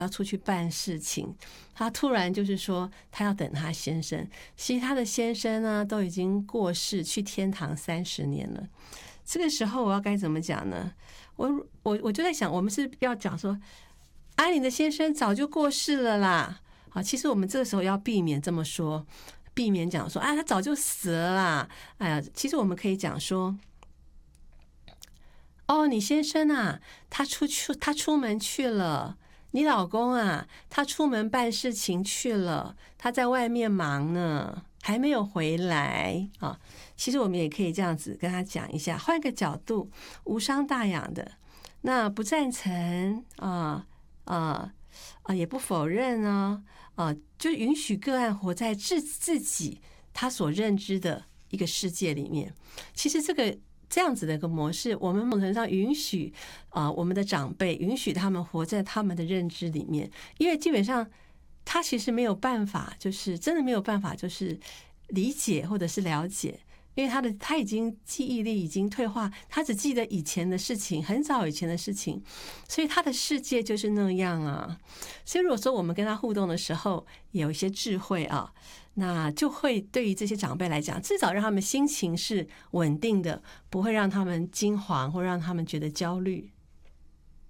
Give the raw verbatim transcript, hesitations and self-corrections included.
要出去办事情，她突然就是说她要等她先生，其实她的先生呢都已经过世，去天堂三十年了。这个时候我要该怎么讲呢？我我我就在想，我们是要讲说，安妮的先生早就过世了啦。好，其实我们这个时候要避免这么说，避免讲说啊他早就死了啦。哎呀，其实我们可以讲说，哦，你先生啊，他出去他出门去了。你老公啊，他出门办事情去了，他在外面忙呢，还没有回来啊。其实我们也可以这样子跟他讲一下，换个角度，无伤大雅的。那不赞成啊啊啊，也不否认呢啊，就允许个案活在自自己他所认知的一个世界里面。其实这个。这样子的一个模式，我们某种程度上允许啊、呃，我们的长辈允许他们活在他们的认知里面，因为基本上他其实没有办法，就是真的没有办法，就是理解或者是了解，因为他的他已经记忆力已经退化，他只记得以前的事情，很早以前的事情，所以他的世界就是那样啊。所以如果说我们跟他互动的时候有一些智慧啊。那就会对于这些长辈来讲，至少让他们心情是稳定的，不会让他们惊惶或让他们觉得焦虑。